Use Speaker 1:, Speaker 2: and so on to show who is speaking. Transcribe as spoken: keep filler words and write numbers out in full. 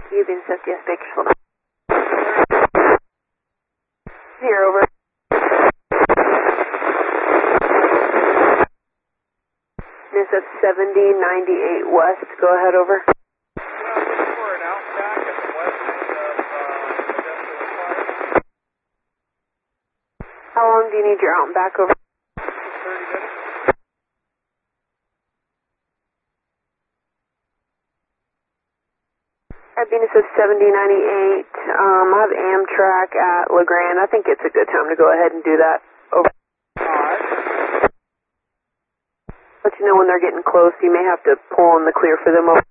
Speaker 1: You've been set, yes, Bakersfield. Here, over. N S F seventy ninety-eight West, go ahead, over. How long do you need your out and back, over?
Speaker 2: thirty minutes.
Speaker 1: At N S F seventy ninety-eight, um, I have Amtrak at LeGrand. I think it's a good time to go ahead and do that, over.
Speaker 2: Alright.
Speaker 1: Let you know when they're getting close. You may have to pull in the clear for them, over.